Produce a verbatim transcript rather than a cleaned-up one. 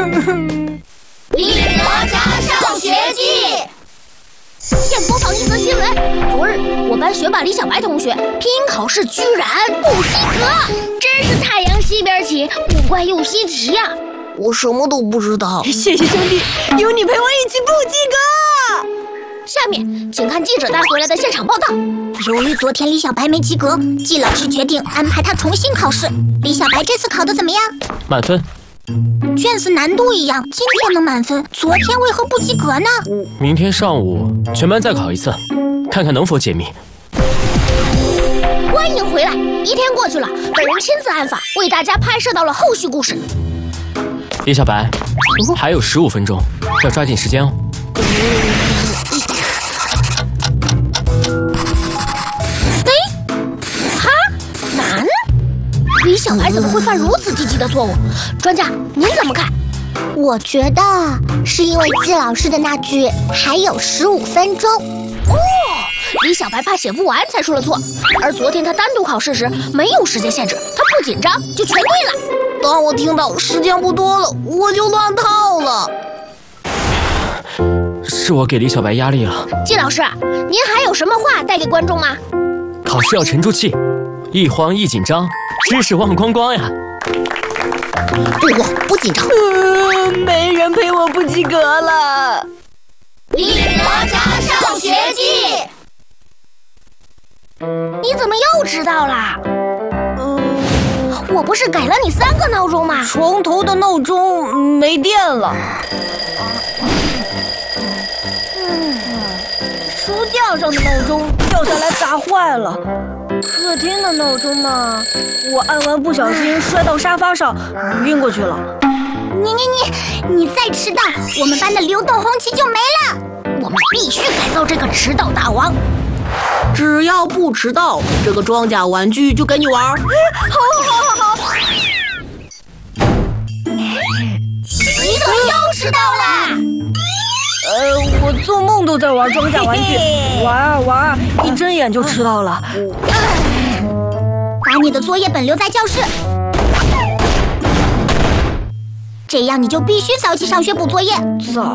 李哪吒上学记。 现播放一则新闻：昨日我班学霸李小白同学拼音考试居然不及格，真是太阳西边起，不怪又稀奇呀、啊！ 我什么都不知道。 谢谢兄弟，有你陪我一起不及格。 下面请看记者带回来的现场报道。 由于昨天李小白没及格，季老师决定安排他重新考试。李小白这次考得怎么样？ 满分。 卷子难度一样，今天能满分，昨天为何不及格呢？ 明天上午全班再考一次，看看能否解谜。 欢迎回来！一天过去了，本人亲自案发，为大家拍摄到了后续故事。 李小白，还有十五分钟，要抓紧时间哦。 哎，哈，难！李小白怎么会犯如此低级的错误？专家，您怎么看？ 我觉得是因为季老师的那句“还有十五分钟”。 哦，李小白怕写不完才出了错，而昨天他单独考试时没有时间限制，他不紧张就全对了。 当我听到时间不多了，我就乱套了。 是我给李小白压力了。 季老师，您还有什么话带给观众吗？ 考试要沉住气，一慌一紧张，知识忘光光呀。 不慌不紧张。 呃，没人陪我不及格了。 李哪吒上学记。 你怎么又迟到啦？ 嗯， 我不是给了你三个闹钟吗？ 床头的闹钟没电了。嗯，书架上的闹钟掉下来砸坏了。客厅的闹钟嘛，我按完不小心摔到沙发上，晕过去了。 你你你你再迟到，我们班的流动红旗就没了。 我们必须改造这个迟到大王。 只要不迟到，这个装甲玩具就给你玩。 好好好好。 你怎么又迟到啦？ 呃，我做梦都在玩装甲玩具，玩啊玩啊，一睁眼就迟到了。 把你的作业本留在教室，这样你就必须早起上学补作业。 早